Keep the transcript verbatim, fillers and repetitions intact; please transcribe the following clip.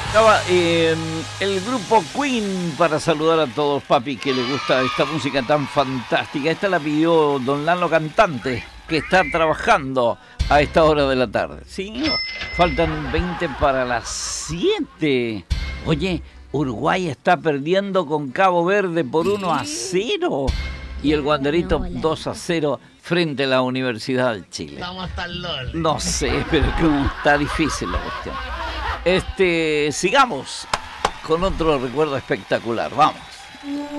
Estaba eh, el grupo Queen para saludar a todos, papi, que le gusta esta música tan fantástica. Esta la pidió Don Lalo Cantante, que está trabajando a esta hora de la tarde. Sí, faltan veinte para las siete. Oye, Uruguay está perdiendo con Cabo Verde por uno a cero. Y el Wanderito dos a cero frente a la Universidad de Chile. Vamos hasta el LOL. No sé, pero como está difícil la cuestión. Este, sigamos con otro recuerdo espectacular. Vamos.